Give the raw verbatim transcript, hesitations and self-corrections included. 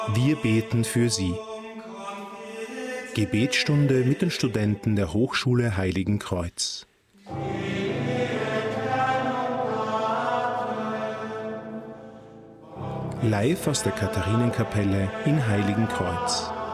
Wir beten für Sie. Gebetsstunde mit den Studenten der Hochschule Heiligenkreuz. Live aus der Katharinenkapelle in Heiligenkreuz.